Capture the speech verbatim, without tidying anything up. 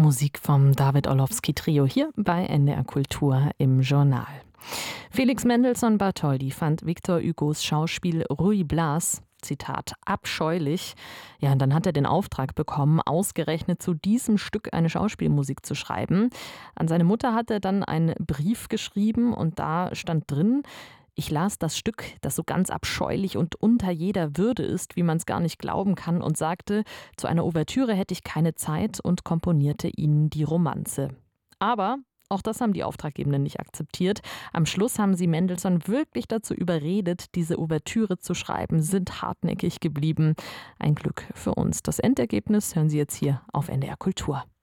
Musik vom David Orlowski Trio hier bei N D R Kultur im Journal. Felix Mendelssohn Bartholdy fand Victor Hugos Schauspiel Ruy Blas, Zitat, abscheulich. Ja, und dann hat er den Auftrag bekommen, ausgerechnet zu diesem Stück eine Schauspielmusik zu schreiben. An seine Mutter hat er dann einen Brief geschrieben und da stand drin: Ich las das Stück, das so ganz abscheulich und unter jeder Würde ist, wie man es gar nicht glauben kann, und sagte, zu einer Ouvertüre hätte ich keine Zeit und komponierte ihnen die Romanze. Aber auch das haben die Auftraggebenden nicht akzeptiert. Am Schluss haben sie Mendelssohn wirklich dazu überredet, diese Ouvertüre zu schreiben, sind hartnäckig geblieben. Ein Glück für uns. Das Endergebnis hören Sie jetzt hier auf N D R Kultur.